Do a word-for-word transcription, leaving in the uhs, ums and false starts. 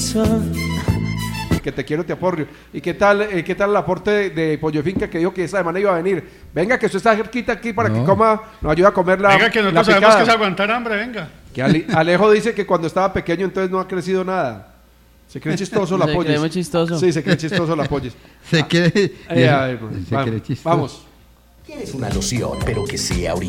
risa. Que te quiero, te aporrio. ¿Y qué tal, eh, qué tal el aporte de, de Pollo Finca que dijo que esta semana iba a venir? Venga, que usted está cerquita aquí para No. que coma, nos ayuda a comer la Venga, que la nosotros sabemos picada. que es aguantar hambre, venga. Que Ale- Alejo dice que cuando estaba pequeño entonces no ha crecido nada. Se cree chistoso la Se Pollis. cree muy chistoso. Sí, se cree chistoso la Pollis. Se cree, Eh, a ver, se vamos, cree chistoso. vamos. ¿Quieres una loción, pero que sea original?